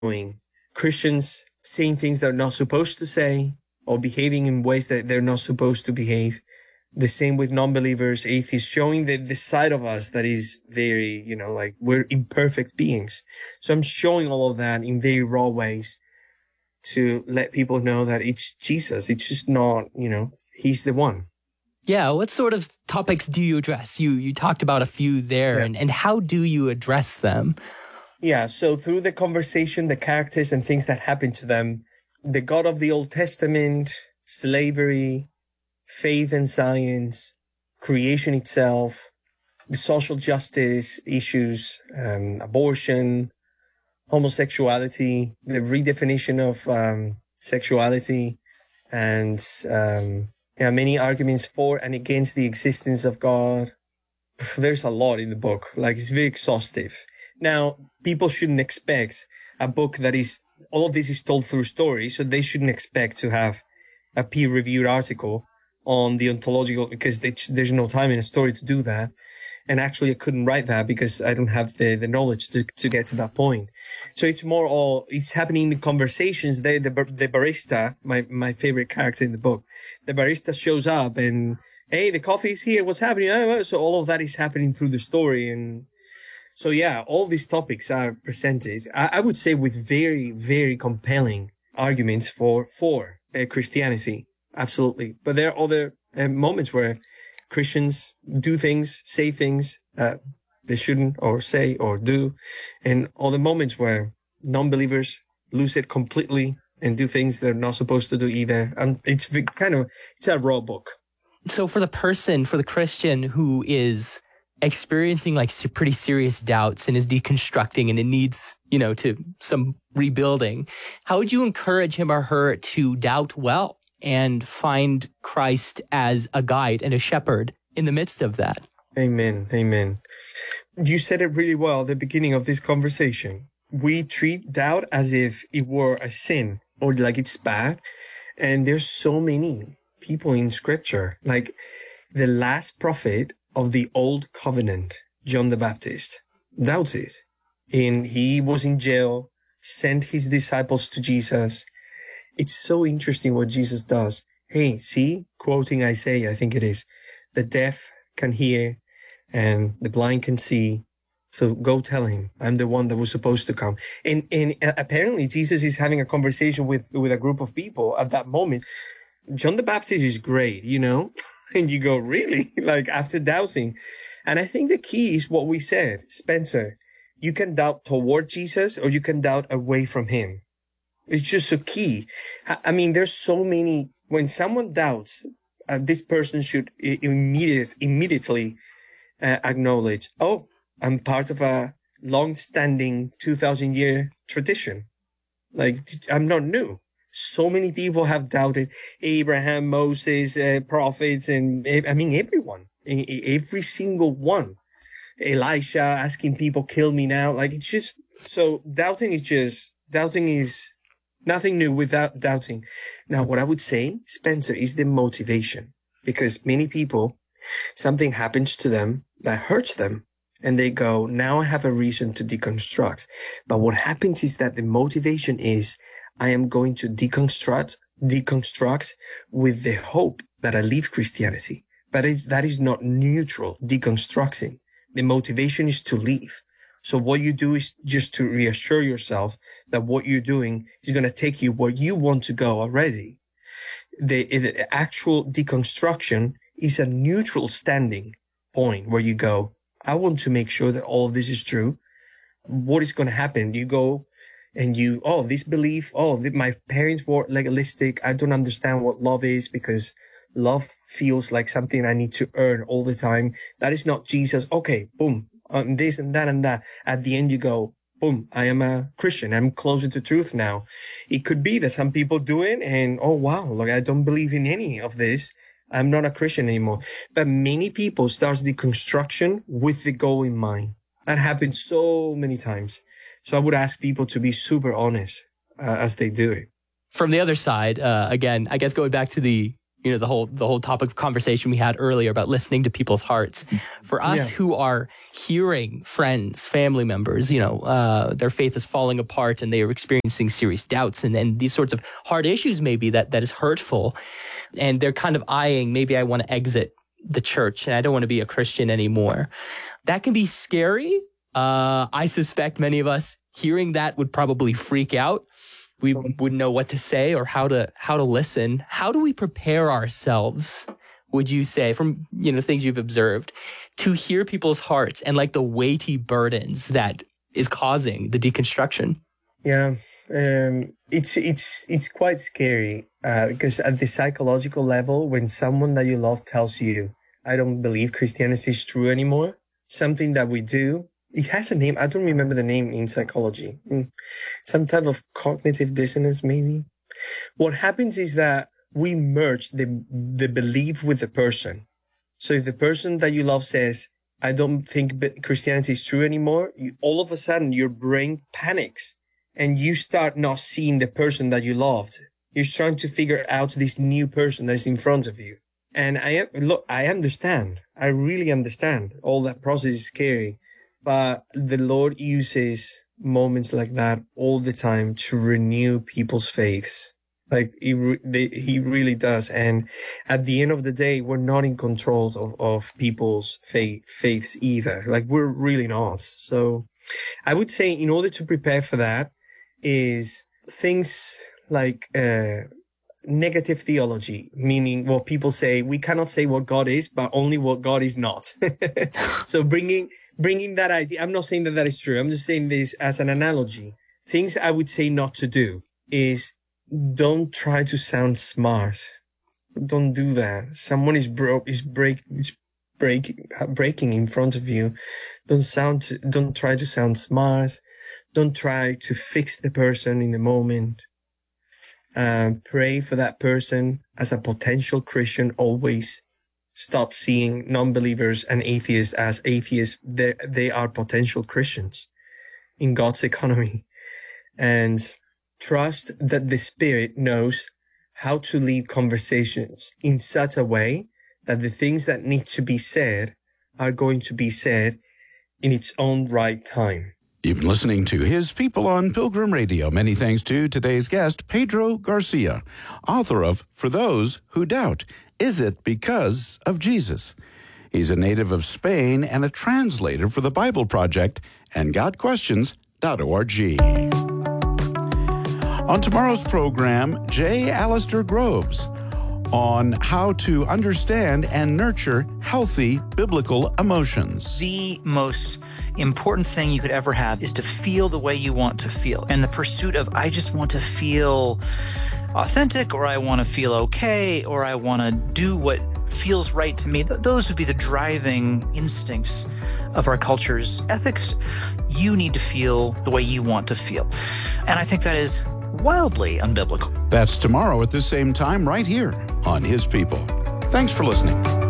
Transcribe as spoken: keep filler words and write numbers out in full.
showing Christians saying things they're not supposed to say or behaving in ways that they're not supposed to behave. The same with non-believers, atheists, showing the, the side of us that is very, you know, like we're imperfect beings. So I'm showing all of that in very raw ways to let people know that it's Jesus. It's just not, you know, he's the one. Yeah. What sort of topics do you address? You you talked about a few there, yeah. and, and how do you address them? Yeah. So through the conversation, the characters and things that happen to them, the God of the Old Testament, slavery, faith and science, creation itself, the social justice issues, um, abortion, homosexuality, the redefinition of um, sexuality, and um, yeah, many arguments for and against the existence of God. There's a lot in the book. Like, it's very exhaustive. Now, people shouldn't expect a book that is, all of this is told through story, so they shouldn't expect to have a peer-reviewed article on the ontological, because they, there's no time in a story to do that. And actually, I couldn't write that because I don't have the, the knowledge to, to get to that point. So it's more all, it's happening in the conversations. The, the, the barista, my, my favorite character in the book, the barista shows up and, hey, the coffee's here. What's happening? So all of that is happening through the story. And so, yeah, all these topics are presented, I, I would say, with very, very compelling arguments for, for uh, Christianity. Absolutely. But there are other uh, moments where Christians do things, say things that they shouldn't or say or do. And other moments where non-believers lose it completely and do things they're not supposed to do either. And it's kind of, it's a raw book. So for the person, for the Christian who is experiencing like pretty serious doubts and is deconstructing and it needs, you know, to some rebuilding, how would you encourage him or her to doubt well and find Christ as a guide and a shepherd in the midst of that? Amen. Amen. You said it really well at the beginning of this conversation. We treat doubt as if it were a sin or like it's bad. And there's so many people in scripture, like the last prophet of the old covenant, John the Baptist, doubted. And he was in jail, sent his disciples to Jesus. It's so interesting what Jesus does. Hey, see, quoting Isaiah, I think it is, the deaf can hear and the blind can see. So go tell him I'm the one that was supposed to come. And, and apparently Jesus is having a conversation with, with a group of people at that moment. John the Baptist is great, you know, and you go, really? Like after doubting. And I think the key is what we said, Spencer, you can doubt toward Jesus or you can doubt away from him. It's just a key. I mean, there's so many, when someone doubts, uh, this person should immediately, immediately uh, acknowledge, oh, I'm part of a long-standing two thousand year tradition. Like, I'm not new. So many people have doubted Abraham, Moses, uh, prophets, and I mean, everyone, every single one. Elisha asking people, kill me now. Like, it's just, so doubting is just, doubting is nothing new without doubting. Now, what I would say, Spencer, is the motivation, because many people, something happens to them that hurts them. And they go, now I have a reason to deconstruct. But what happens is that the motivation is, I am going to deconstruct, deconstruct with the hope that I leave Christianity. But it, that is not neutral deconstructing. The motivation is to leave. So what you do is just to reassure yourself that what you're doing is going to take you where you want to go already. The, the actual deconstruction is a neutral standing point where you go, I want to make sure that all of this is true. What is going to happen? You go and you, oh, this belief, oh, my parents were legalistic. I don't understand what love is because love feels like something I need to earn all the time. That is not Jesus. Okay, boom, um, this and that and that. At the end, you go, boom, I am a Christian. I'm closer to truth now. It could be that some people do it and, oh, wow, look, I don't believe in any of this. I'm not a Christian anymore. But many people start the construction with the goal in mind. That happens so many times. So I would ask people to be super honest uh, as they do it. From the other side, uh, again, I guess going back to the you know, the whole the whole topic of conversation we had earlier about listening to people's hearts. For us Yeah. who are hearing friends, family members, you know, uh, their faith is falling apart and they are experiencing serious doubts and, and these sorts of hard issues maybe that that is hurtful. And they're kind of eyeing, maybe I want to exit the church and I don't want to be a Christian anymore. That can be scary. Uh, I suspect many of us hearing that would probably freak out. We wouldn't know what to say or how to how to listen. How do we prepare ourselves, would you say, from, you know, things you've observed, to hear people's hearts and like the weighty burdens that is causing the deconstruction? Yeah, um, it's it's it's quite scary uh, because at the psychological level, when someone that you love tells you, "I don't believe Christianity is true anymore," something that we do. It has a name. I don't remember the name in psychology. Some type of cognitive dissonance, maybe. What happens is that we merge the the belief with the person. So if the person that you love says, "I don't think Christianity is true anymore," you, all of a sudden your brain panics and you start not seeing the person that you loved. You're trying to figure out this new person that is in front of you. And I look, I understand. I really understand. All that process is scary. But the Lord uses moments like that all the time to renew people's faiths. Like he, re- they, he really does. And at the end of the day, we're not in control of, of people's faith, faiths either. Like we're really not. So I would say in order to prepare for that is things like, uh, negative theology, meaning what people say, we cannot say what God is, but only what God is not. So bringing, bringing that idea, I'm not saying that that is true. I'm just saying this as an analogy. Things I would say not to do is don't try to sound smart. Don't do that. Someone is broke, is break, is break, breaking in front of you. Don't sound, don't try to sound smart. Don't try to fix the person in the moment. Um, pray for that person as a potential Christian always. Stop seeing non-believers and atheists as atheists. They, they are potential Christians in God's economy. And trust that the Spirit knows how to lead conversations in such a way that the things that need to be said are going to be said in its own right time. You've been listening to His People on Pilgrim Radio. Many thanks to today's guest, Pedro Garcia, author of For Those Who Doubt, Is It Because of Jesus? He's a native of Spain and a translator for the Bible Project and got questions dot org. On tomorrow's program, J. Alistair Groves on how to understand and nurture healthy biblical emotions. The most important thing you could ever have is to feel the way you want to feel. And the pursuit of, I just want to feel authentic, or I want to feel okay, or I want to do what feels right to me. Th- those would be the driving instincts of our culture's ethics. You need to feel the way you want to feel. And I think that is wildly unbiblical. That's tomorrow at this same time right here on His People. Thanks for listening.